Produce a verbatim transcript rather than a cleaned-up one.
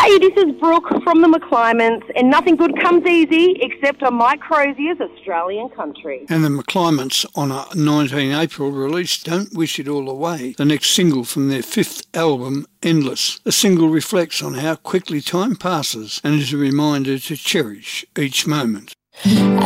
Hey, this is Brooke from the McCliments, and nothing good comes easy except on Mike Crozier's Australian Country. And the McCliments on a nineteen April release Don't Wish It All Away, the next single from their fifth album, Endless. The single reflects on how quickly time passes and is a reminder to cherish each moment. I